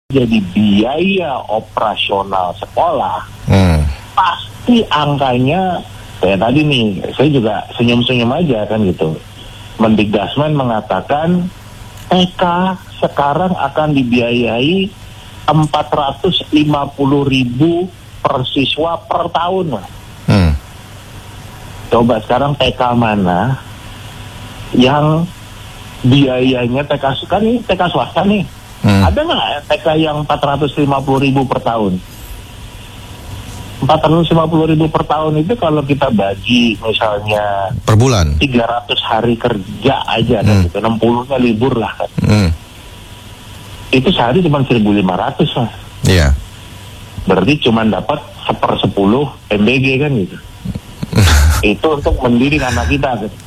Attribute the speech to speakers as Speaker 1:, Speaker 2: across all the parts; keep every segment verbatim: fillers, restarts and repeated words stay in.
Speaker 1: jadi biaya operasional sekolah,
Speaker 2: hmm.
Speaker 1: pasti angkanya kayak tadi nih, saya juga senyum-senyum aja kan gitu. Mendikbud mengatakan T K sekarang akan dibiayai empat ratus lima puluh ribu per siswa per tahun.
Speaker 2: Hmm.
Speaker 1: Coba sekarang T K mana yang biayanya T K kan ini T K swasta nih. Hmm. Ada nggak T K yang empat ratus lima puluh ribu per tahun? empat ratus lima puluh ribu per tahun itu kalau kita bagi misalnya
Speaker 2: per bulan
Speaker 1: tiga ratus hari kerja aja, hmm. kan gitu, enam puluhnya libur lah kan.
Speaker 2: Hmm.
Speaker 1: Itu sehari cuma seribu lima ratus lah.
Speaker 2: Iya. Yeah. Berarti
Speaker 1: cuma dapat sepersepuluh M B G kan gitu. Itu untuk mendidik anak kita kan.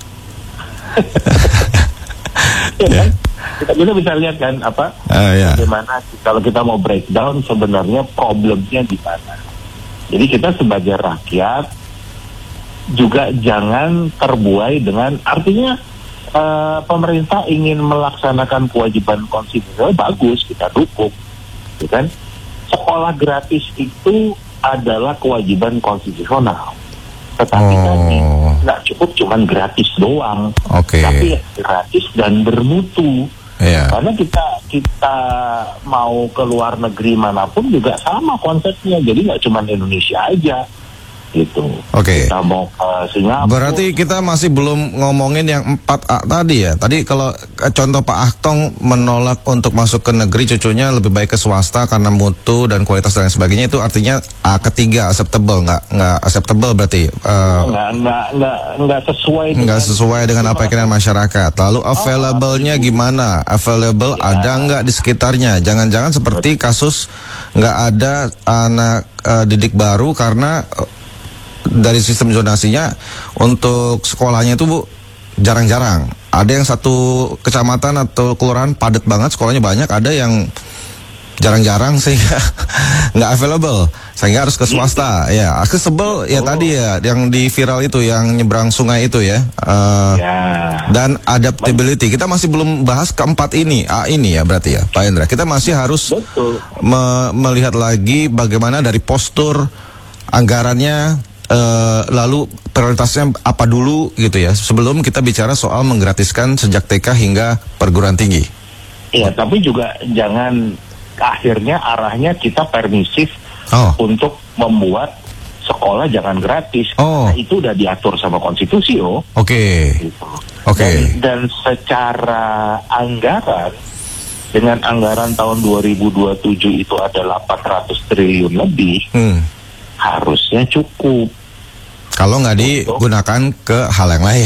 Speaker 1: Ya, kan? Kita, kita bisa lihat kan apa
Speaker 2: uh, yeah.
Speaker 1: bagaimana kalau kita mau breakdown sebenarnya problemnya di mana. Jadi kita sebagai rakyat juga jangan terbuai dengan artinya uh, pemerintah ingin melaksanakan kewajiban konstitusional, bagus, kita dukung, ya kan? Sekolah gratis itu adalah kewajiban konstitusional, tetapi oh. tadi nggak cukup cuman gratis doang,
Speaker 2: okay.
Speaker 1: tapi gratis dan bermutu.
Speaker 2: Yeah.
Speaker 1: Karena kita kita mau ke luar negeri manapun juga sama konsepnya, jadi nggak cuma Indonesia aja gitu.
Speaker 2: Oke. Okay.
Speaker 1: Kita mau ke Singapura.
Speaker 2: Berarti kita masih belum ngomongin yang empat A tadi ya. Tadi kalau contoh Pak Ahtong menolak untuk masuk ke negeri, cucunya lebih baik ke swasta karena mutu dan kualitas dan sebagainya, itu artinya A ketiga acceptable, nggak nggak acceptable berarti. Uh,
Speaker 1: nggak nggak nggak nggak sesuai.
Speaker 2: Nggak sesuai dengan apa keinginan masyarakat. Lalu available-nya gimana? Available ya. Ada nggak di sekitarnya? Jangan-jangan seperti kasus nggak ada anak uh, didik baru karena uh, dari sistem zonasinya untuk sekolahnya itu Bu jarang-jarang. Ada yang satu kecamatan atau kelurahan padat banget, sekolahnya banyak. Ada yang jarang-jarang sehingga nggak available, sehingga harus ke swasta. Ya, accessible ya oh. tadi ya yang di viral itu yang nyebrang sungai itu ya. Uh, ya. Dan adaptability. Kita masih belum bahas keempat ini. A ini ya berarti ya Pak Hendra. Kita masih harus me melihat lagi bagaimana dari postur anggarannya. Uh, lalu prioritasnya apa dulu gitu ya sebelum kita bicara soal menggratiskan sejak T K hingga perguruan tinggi.
Speaker 1: Iya, tapi juga jangan akhirnya arahnya kita permisif oh. untuk membuat sekolah jangan gratis.
Speaker 2: Oh.
Speaker 1: Karena itu udah diatur sama konstitusi oh.
Speaker 2: Oke. Okay.
Speaker 1: Gitu.
Speaker 2: Oke. Okay.
Speaker 1: Dan, dan secara anggaran dengan anggaran tahun dua ribu dua puluh tujuh itu ada delapan ratus triliun lebih. Hmm. Harusnya cukup.
Speaker 2: Kalau nggak digunakan ke hal yang lain.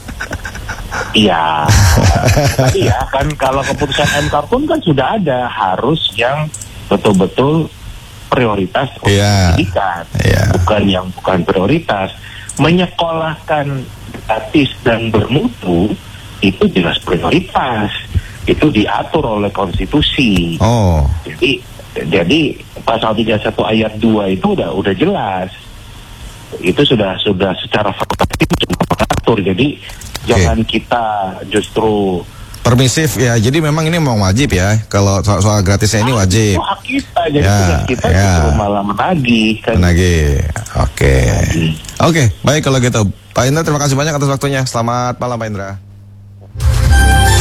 Speaker 1: Iya. Tapi ya kan kalau keputusan M K pun kan sudah ada harus yang betul-betul prioritas untuk yeah. pendidikan, yeah. bukan yang bukan prioritas. Menyekolahkan gratis dan bermutu itu jelas prioritas. Itu diatur oleh konstitusi.
Speaker 2: Oh.
Speaker 1: Jadi jadi pasal tiga puluh satu ayat dua itu udah udah jelas. Itu sudah sudah secara fakultatif sudah mengatur. Jadi okay. jangan kita justru
Speaker 2: permisif ya. Jadi memang ini mau wajib ya. Kalau soal, soal gratisnya ini wajib.
Speaker 1: Itu hak kita. Jadi
Speaker 2: ya,
Speaker 1: kita
Speaker 2: ya.
Speaker 1: justru malah menagih kan.
Speaker 2: Menagih. Oke. Okay. Oke, okay, baik kalau gitu. Pak Indra, terima kasih banyak atas waktunya. Selamat malam Pak Indra.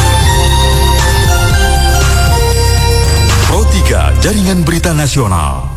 Speaker 3: Pro tiga Jaringan Berita Nasional.